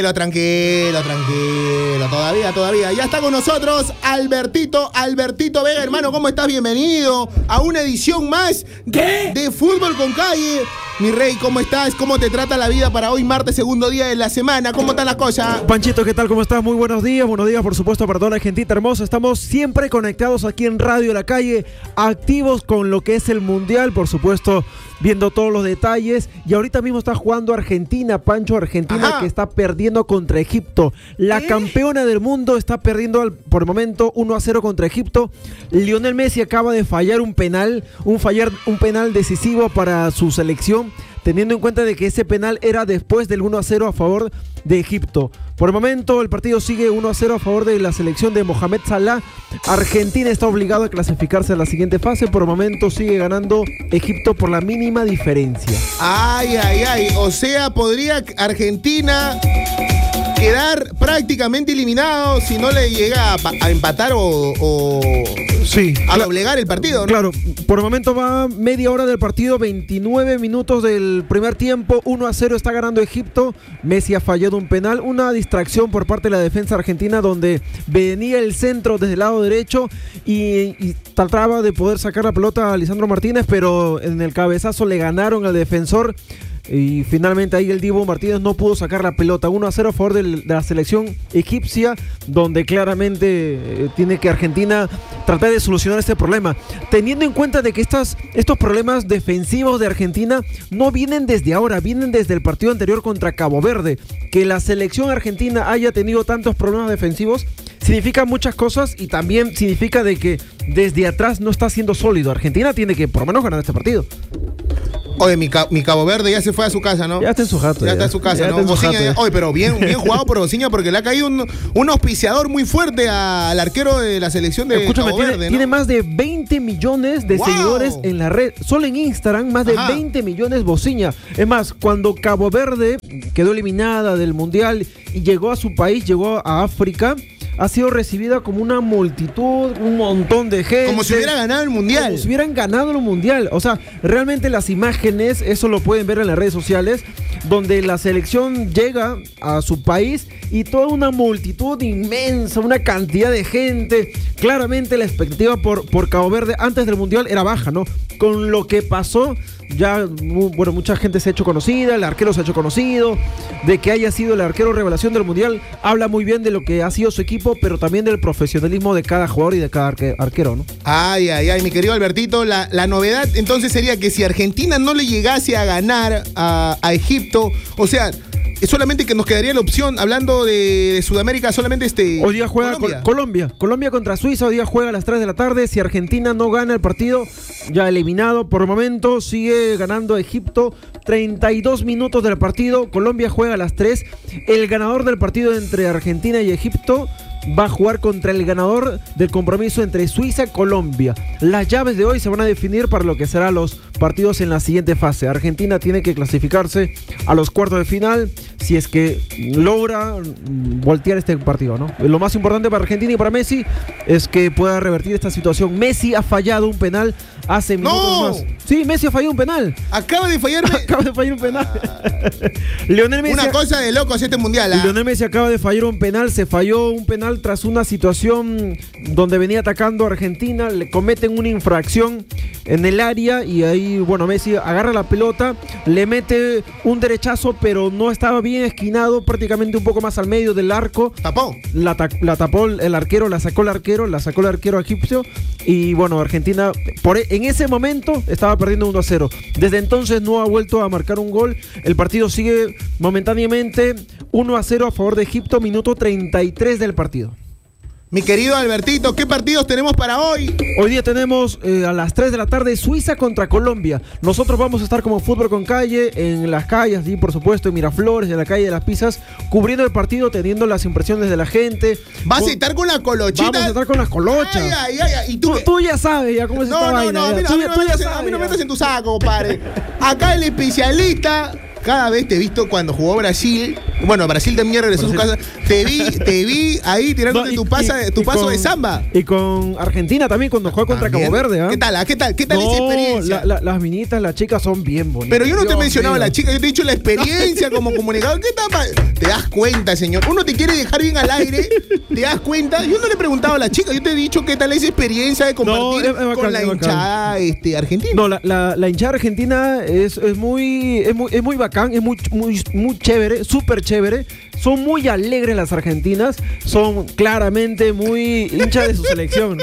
Tranquilo, todavía. Ya está con nosotros Albertito Vega, hermano, ¿cómo estás? Bienvenido a una edición más de Fútbol con Calle. Mi rey, ¿cómo estás? ¿Cómo te trata la vida para hoy, martes, segundo día de la semana? ¿Cómo están las cosas? Panchito, ¿qué tal? ¿Cómo estás? Muy buenos días, por supuesto, para toda la gentita hermosa. Estamos siempre conectados aquí en Radio La Calle, activos con lo que es el Mundial, por supuesto, viendo todos los detalles. Y ahorita mismo está jugando Argentina, Pancho, Argentina que está perdiendo contra Egipto. La campeona del mundo está perdiendo por el momento 1-0 contra Egipto. Lionel Messi acaba de fallar un penal decisivo para su selección, teniendo en cuenta de que ese penal era después del 1-0 a favor de Egipto. Por el momento el partido sigue 1-0 a favor de la selección de Mohamed Salah. Argentina está obligado a clasificarse a la siguiente fase. Por el momento sigue ganando Egipto por la mínima diferencia. O sea, podría Argentina quedar prácticamente eliminado si no le llega a empatar o a doblegar el partido, ¿no? Claro, por el momento va media hora del partido, 29 minutos del primer tiempo, 1-0 está ganando Egipto. Messi ha fallado un penal, una distracción por parte de la defensa argentina, donde venía el centro desde el lado derecho y trataba de poder sacar la pelota a Lisandro Martínez, pero en el cabezazo le ganaron al defensor. Y finalmente ahí el Dibu Martínez no pudo sacar la pelota. 1-0 a favor de la selección egipcia, donde claramente tiene que Argentina tratar de solucionar este problema, teniendo en cuenta de que estos problemas defensivos de Argentina no vienen desde ahora, vienen desde el partido anterior contra Cabo Verde. Que la selección argentina haya tenido tantos problemas defensivos significa muchas cosas, y también significa de que desde atrás no está siendo sólido. Argentina tiene que por lo menos ganar este partido. Oye, mi Cabo Verde ya se fue a su casa, ¿no? Ya está en su jato. Ya está en su casa, ¿no? Bociña, oye, pero bien jugado por Bociña, porque le ha caído un auspiciador muy fuerte al arquero de la selección de Cabo Verde, ¿no? Tiene más de 20 millones de seguidores en la red. Solo en Instagram, más de 20 millones Bociña. Es más, cuando Cabo Verde quedó eliminada del Mundial y llegó a su país, llegó a África, ha sido recibida como una multitud, un montón de gente. Como si hubiera ganado el Mundial. Como si hubieran ganado el Mundial. O sea, realmente las imágenes, eso lo pueden ver en las redes sociales, donde la selección llega a su país y toda una multitud inmensa, una cantidad de gente. Claramente la expectativa por Cabo Verde antes del Mundial era baja, ¿no? Con lo que pasó, ya, bueno, mucha gente se ha hecho conocida, el arquero se ha hecho conocido, de que haya sido el arquero revelación del Mundial, habla muy bien de lo que ha sido su equipo, pero también del profesionalismo de cada jugador y de cada arquero, ¿no? Mi querido Albertito, la novedad entonces sería que si Argentina no le llegase a ganar a Egipto, o sea, solamente que nos quedaría la opción, hablando de Sudamérica, solamente hoy día juega Colombia contra Suiza, hoy día juega a las 3 de la tarde. Si Argentina no gana el partido, ya eliminado. Por el momento sigue ganando Egipto, 32 minutos del partido. Colombia juega a las 3. El ganador del partido entre Argentina y Egipto va a jugar contra el ganador del compromiso entre Suiza y Colombia. Las llaves de hoy se van a definir para lo que serán los partidos en la siguiente fase. Argentina tiene que clasificarse a los cuartos de final si es que logra voltear este partido, ¿no? Lo más importante para Argentina y para Messi es que pueda revertir esta situación. Messi ha fallado un penal hace minutos más. Sí, Messi ha fallado un penal. Acaba de fallar un penal. Lionel Messi, una cosa de locos este Mundial. Lionel Messi acaba de fallar un penal. Se falló un penal tras una situación donde venía atacando a Argentina. Le cometen una infracción en el área y ahí, bueno, Messi agarra la pelota, le mete un derechazo, pero no estaba bien esquinado, prácticamente un poco más al medio del arco. ¿Tapó? La tapó el arquero, la sacó el arquero egipcio, y bueno, Argentina en ese momento estaba perdiendo 1-0. Desde entonces no ha vuelto a marcar un gol. El partido sigue momentáneamente 1-0 a favor de Egipto, minuto 33 del partido. Mi querido Albertito, ¿qué partidos tenemos para hoy? Hoy día tenemos a las 3 de la tarde Suiza contra Colombia. Nosotros vamos a estar como Fútbol con Calle en las calles, y por supuesto en Miraflores, en la calle de las Pizzas, cubriendo el partido, teniendo las impresiones de la gente. ¿Vas a estar con la colochita? Vamos a estar con las colochas. ¿Y tú ya sabes ya cómo es esta vaina. No, a mí no me metas en tu saco, compadre. Acá el especialista, cada vez te he visto cuando jugó Brasil, Bueno, Brasil también regresó a su casa. Te vi ahí tirándote tu paso de samba. Y con Argentina también cuando juega contra Cabo Verde. ¿Qué tal? ¿Qué tal esa experiencia? Las minitas, las chicas son bien bonitas. Pero yo no te he mencionado a la chica, yo te he dicho la experiencia como comunicador. ¿Qué tal? Te das cuenta, señor. Uno te quiere dejar bien al aire, te das cuenta. Yo no le he preguntado a la chica, yo te he dicho qué tal esa experiencia de compartir con la hinchada argentina. No, la hinchada argentina es muy bacán, es muy chévere, súper chévere. Son muy alegres las argentinas, son claramente muy hinchas de su selección.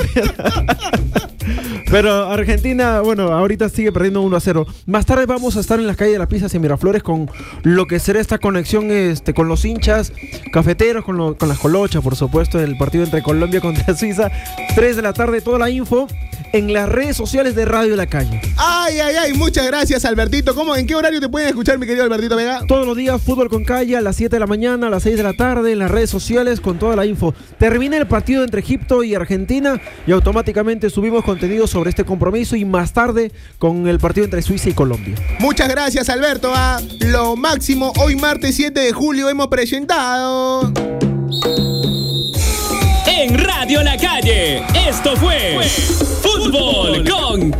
Pero Argentina, bueno, ahorita sigue perdiendo 1-0. Más tarde vamos a estar en las calles de Las Pizzas y Miraflores con lo que será esta conexión con los hinchas cafeteros, con las colochas, por supuesto, el partido entre Colombia contra Suiza. 3 de la tarde, toda la info en las redes sociales de Radio La Calle. Ay, muchas gracias, Albertito. ¿En qué horario te pueden escuchar, mi querido Albertito Vega? Todos los días, Fútbol con Calle, a las 7 de la mañana, a las 6 de la tarde, en las redes sociales con toda la info. Termina el partido entre Egipto y Argentina y automáticamente subimos contenido sobre este compromiso y más tarde con el partido entre Suiza y Colombia. Muchas gracias, Alberto. Lo máximo, hoy martes 7 de julio hemos presentado... En Radio La Calle, esto fue Fútbol con